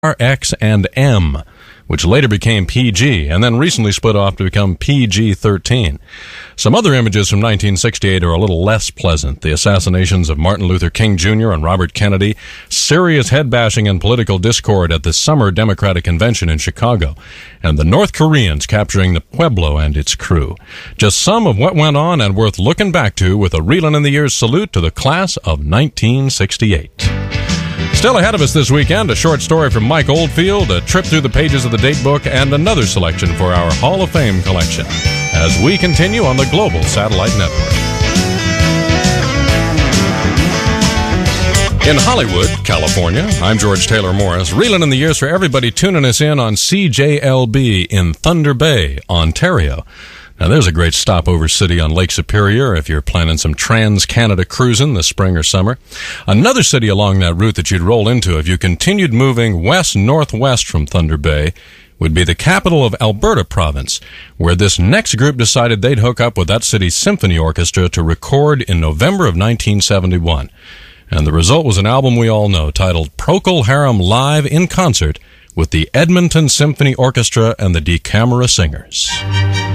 X and M, which later became PG and then recently split off to become PG-13. Some other images from 1968 are a little less pleasant. The assassinations of Martin Luther King Jr. and Robert Kennedy, serious head-bashing and political discord at the summer Democratic Convention in Chicago, and the North Koreans capturing the Pueblo and its crew. Just some of what went on and worth looking back to with a Reelin' in the Years salute to the class of 1968. Still ahead of us this weekend, a short story from Mike Oldfield, a trip through the pages of the date book, and another selection for our Hall of Fame collection as we continue on the Global Satellite Network. In Hollywood, California, I'm George Taylor Morris, reeling in the years for everybody tuning us in on CJLB in Thunder Bay, Ontario. Now, there's a great stopover city on Lake Superior if you're planning some trans-Canada cruising this spring or summer. Another city along that route that you'd roll into if you continued moving west-northwest from Thunder Bay would be the capital of Alberta Province, where this next group decided they'd hook up with that city's symphony orchestra to record in November of 1971. And the result was an album we all know titled Procol Harum Live in Concert with the Edmonton Symphony Orchestra and the DeCamera Singers.